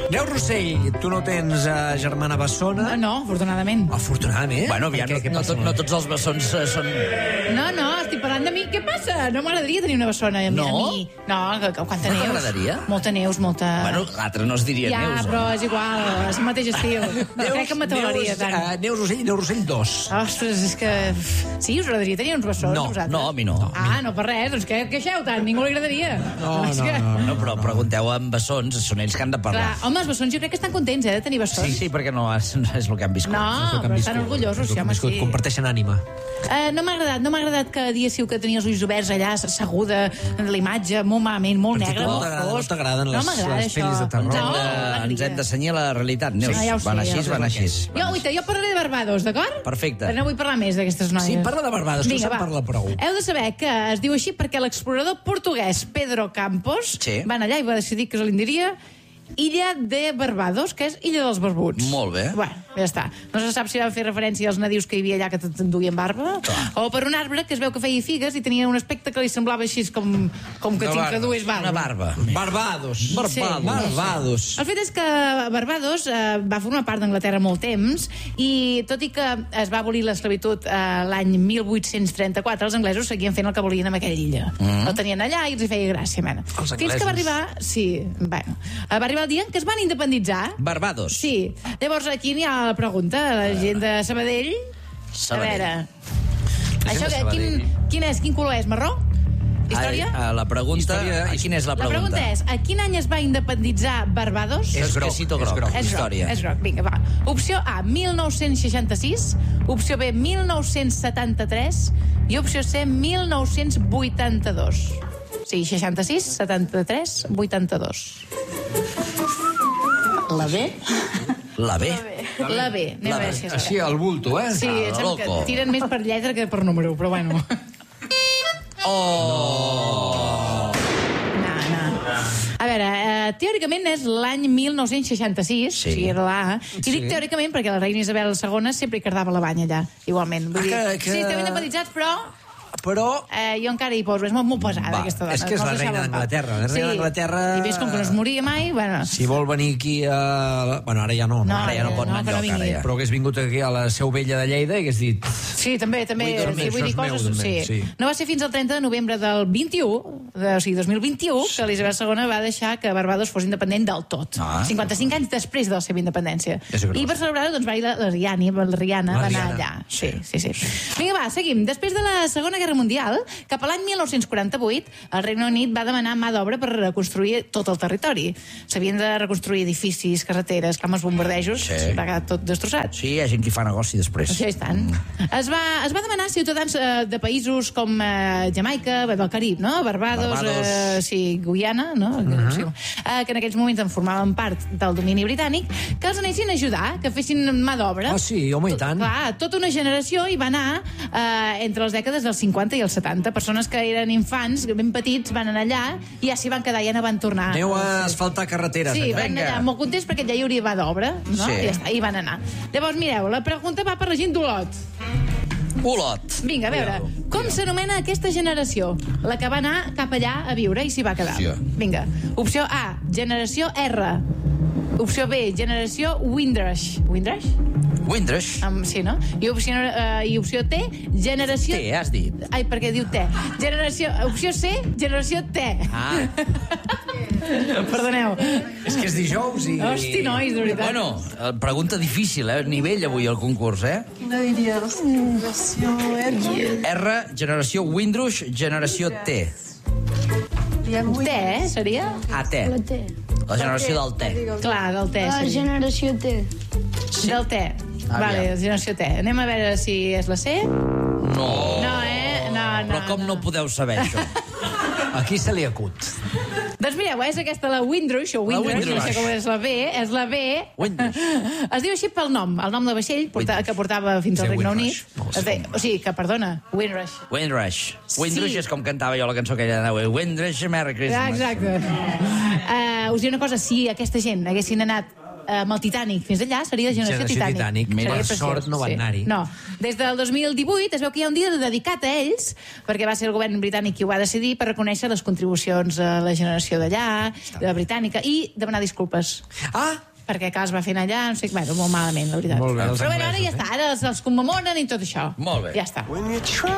Neus Rossell, tu no tens germana bessona? No, afortunadament. Afortunadament? Bueno, aviam, no tots els bessons són... No, estic parlant de mi. Què passa? No m'agradaria tenir una bessona. No? A mi. No, quanta neus. No t'agradaria? Molta neus, molta... Bueno, l'altre no es diria ja, Neus. Ja, però és igual, és el mateix estil. Crec que m'atolaria tant. Neus Rossell 2. Ostres, és que... Sí, us agradaria tenir uns bessons, vosaltres? No, a mi no. Ah, no per res, doncs què queixeu tant? Ningú li agradaria. No, però pregunteu amb bessons, són ells que han de parlar. Clar, home, els bessons jo crec que estan contents, de tenir bessons. Sí, perquè no és el que han viscut. No, però estan orgullosos, sí, home, sí. Comparteixen ànima. No m'ha agradat que diéssiu que tenia els ulls oberts allà, asseguda, la imatge, molt malament, molt negra, molt fosc. No t'agraden les pel·lis de terror? Ens hem de cenyir la realitat, Neus. Van així. Jo parlaré de Barbados, d'acord? Perfecte. Però no vull parlar més d'aquestes noies. Sí, parla de Barbados, que se'n parla prou. Heu de saber que es diu així perquè l'explorador portuguès Pedro Campos va anar allà i va decidir que se li diria Illa de Barbados, que és Illa dels Barbuts. Molt bé. Bueno, ja està. No se sap si va fer referència als nadius que hi havia allà que t'enduien barba, o per un arbre que es veu que feia figues i tenia un aspecte que li semblava així com que t'introduís barba. Una barba. Barbados. Sí. Barbados. El fet és que Barbados va formar part d'Anglaterra molt temps i tot i que es va abolir l'esclavitud l'any 1834, els anglesos seguien fent el que volien amb aquella illa. El tenien allà i els hi feia gràcia. Fins que va arribar... Sí, bueno. Va arribar el dia en que es van independitzar. Barbados. Sí. Llavors aquí n'hi ha la pregunta, la gent de Sabadell. A veure... Això, quin color és? Marró? Història? La pregunta... Quina és la pregunta? La pregunta és, a quin any es va independitzar Barbados? És groc. Història. És groc, vinga, va. Opció A, 1966, opció B, 1973 i opció C, 1982. Sí, 66, 73, 82. La B? La B. La B. Anem a veure si és així al bulto, Sí, que tiren més per lletra que per número, però bueno. Oh! No. A veure, teòricament és l'any 1966, sí. Si era l'A, i dic teòricament perquè la reina Isabel II sempre hi cardava la banya allà, igualment. Vull dir, sí, estem independitzats, però jo encara hi poso, és molt pesada aquesta dona. És que és la reina d'Anglaterra. La reina d'Anglaterra... I ves com que no es moria mai, bueno... Si vol venir aquí a... Bueno, ara ja no. Ara ja no pot anar enlloc, ara ja. Però hagués vingut aquí a la Seu Vella de Lleida i hagués dit... Sí, també. Vull dir coses... Sí. No va ser fins al 30 de novembre del 21, o sigui, 2021, que Elisabet II va deixar que Barbados fos independent del tot. 55 anys després de la seva independència. I per celebrar-ho, doncs, va ir la Rihanna va anar allà. Sí. Vinga, va, seguim. Després de la Segona Guerra Mundial, cap a l'any 1948, el Regne Unit va demanar mà d'obra per reconstruir tot el territori. S'havien de reconstruir edificis, carreteres, que amb els bombardejos va quedar tot destrossat. Sí, hi ha gent que fa negoci després. Això és tant. Es va demanar a ciutadans de països com Jamaica, del Carib, no? Barbados. Guyana, no? Que en aquells moments en formaven part del domini britànic, que els anessin a ajudar, que fessin mà d'obra. Sí, home, i tant. Clar, tota una generació hi va anar entre les dècades dels 50 i els 70. Persones que eren infants, ben petits, van anar allà i ja s'hi van quedar, ja no van tornar. Aneu a asfaltar carreteres. Sí, van anar allà molt contents perquè allà hi hauria mà d'obra, no? Sí. I ja està, hi van anar. Llavors, mireu, la pregunta va per la gent d'Olot. Olot. Vinga, a veure, com s'anomena aquesta generació? La que va anar cap allà a viure i s'hi va quedar. Vinga, opció A, generació R. Opció B, generació Windrush. Windrush? Windrush. Sí, no? I opció T, generació... T, has dit. Ai, perquè diu T. Opció C, generació T. Perdoneu. És que és dijous i... Hosti, nois, de veritat. Bueno, pregunta difícil, nivell avui al concurs, Quina diries? Generació R, generació Windrush, generació T. T, seria? T. La T. La generació del T. Clar, del T. La generació T. Del T. Vale, la generació T. Anem a veure si és la C. No. No. Però com no podeu saber això? Aquí se li acut. Doncs mireu, és aquesta la Windrush, o Windrush, no sé com és la B, es diu així pel nom, el nom de vaixell que portava fins al Regne Unit. O sigui, que, perdona, Windrush. Windrush és com cantava jo la cançó aquella de Windrush, Merry Christmas. Exacte. Us diré una cosa, si aquesta gent haguessin anat amb el Titanic fins allà seria Generació Titanic. Per sort no van anar-hi. No. Des del 2018 es veu que hi ha un dia dedicat a ells, perquè va ser el govern britànic qui ho va decidir, per reconèixer les contribucions a la generació d'allà, de la britànica, i demanar disculpes. Perquè es va fent allà, no sé, bueno, molt malament, la veritat. Molt bé, però bueno, ara ja està, ara els commemoren i tot això. Molt bé. Ja està.